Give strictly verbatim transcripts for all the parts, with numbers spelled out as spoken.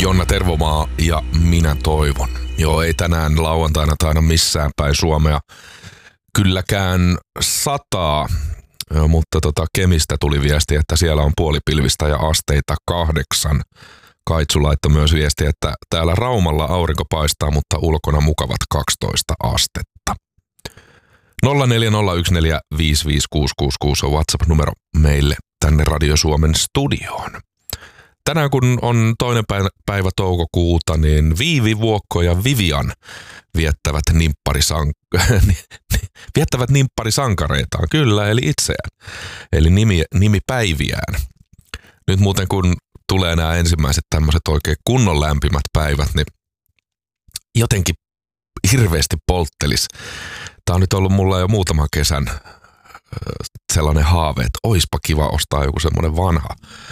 Jonna Tervomaa ja minä toivon. Joo, ei tänään lauantaina taida missään päin Suomea kylläkään sataa, joo, mutta tota Kemistä tuli viesti, että siellä on puolipilvistä ja asteita kahdeksan. Kaitsu laittoi myös viesti, että täällä Raumalla aurinko paistaa, mutta ulkona mukavat kaksitoista astetta. nolla neljä nolla yksi neljä viisi viisi kuusi kuusi kuusi on WhatsApp-numero meille tänne Radio Suomen studioon. Tänään kun on toinen päivä toukokuuta, niin Viivi Vuokko ja Vivian viettävät, nimpparisank- viettävät nimpparisankareitaan, kyllä, eli itseään, eli nimi, nimipäiviään. Nyt muuten kun tulee nämä ensimmäiset tämmöiset oikein kunnon lämpimät päivät, niin jotenkin hirveästi polttelis. Tämä on nyt ollut mulla jo muutaman kesän sellainen haave, että oispa kiva ostaa joku semmoinen vanha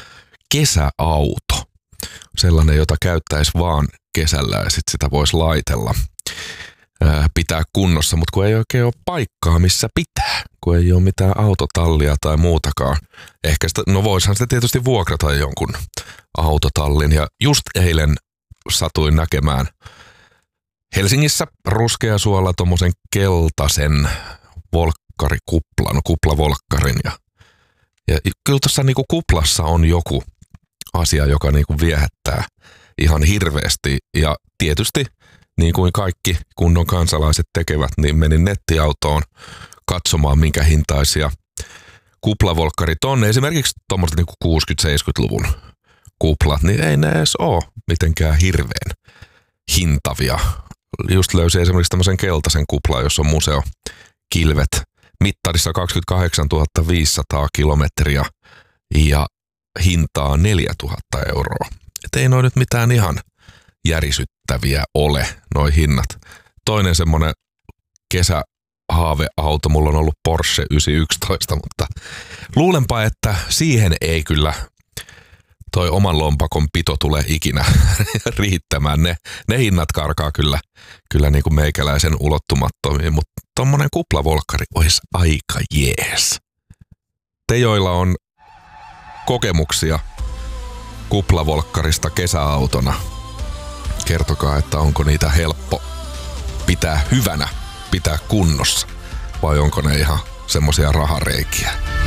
kesäauto. Sellainen, jota käyttäisi vaan kesällä ja sitten sitä voisi laitella, ää, pitää kunnossa, mutta kun ei oikein ole paikkaa, missä pitää, kun ei ole mitään autotallia tai muutakaan. Ehkä sitä, no voisihan sitä tietysti vuokrata jonkun autotallin ja just eilen satuin näkemään Helsingissä Ruskeasuolla tommosen keltaisen volkkarikuplan, kuplavolkkarin ja, ja kyllä tuossa niinku kuplassa on joku asia, joka niinku viehättää ihan hirveästi ja tietysti niin kuin kaikki kunnon kansalaiset tekevät, niin menin nettiautoon katsomaan minkä hintaisia kuplavolkkarit on. Esimerkiksi tuommoiset niinku kuusikymmentä-seitsemänkymmentäluvun kuplat, niin ei ne edes ole mitenkään hirveän hintavia. Just löysin esimerkiksi tämmöisen keltaisen kuplan, jossa on museokilvet mittarissa kaksikymmentäkahdeksantuhatta viisisataa kilometriä ja hintaa neljätuhatta euroa. Et ei noi nyt mitään ihan järisyttäviä ole, noi hinnat. Toinen semmonen kesähaaveauto, mulla on ollut Porsche yhdeksänsataayksitoista, mutta luulenpa, että siihen ei kyllä toi oman lompakon pito tulee ikinä riittämään. Ne, ne hinnat karkaa kyllä, kyllä niin kuin meikäläisen ulottumattomiin, mutta tommonen kuplavolkkari olisi aika jees. Te, joilla on kokemuksia kuplavolkkarista kesäautona, kertokaa, että onko niitä helppo pitää hyvänä, pitää kunnossa, vai onko ne ihan semmoisia rahareikiä.